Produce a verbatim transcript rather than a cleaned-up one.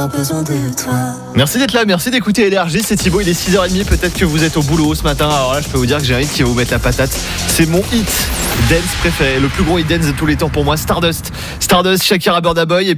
avoir besoin de toi. Merci d'être là, merci d'écouter Énergie, c'est Thibaut, il est six heures trente, peut-être que vous êtes au boulot ce matin. Alors là je peux vous dire que j'ai un hit qui va vous mettre la patate. C'est mon hit dance préféré, le plus gros hit dance de tous les temps pour moi, Stardust. Stardust, Shakira, Burna Boy.